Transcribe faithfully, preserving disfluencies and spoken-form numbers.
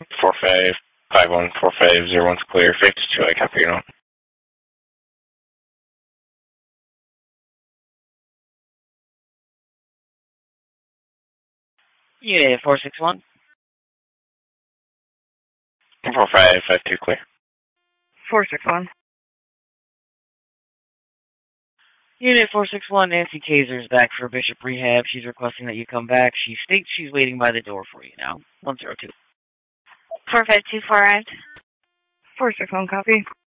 four five five one four five zero one's clear. fifty-two, I copy you now. Unit four six one. four five five two, clear. four six one. Unit four six one, Nancy Taser's back for Bishop Rehab. She's requesting that you come back. She states she's waiting by the door for you now. one zero two. four five two four arrived. four six one, copy.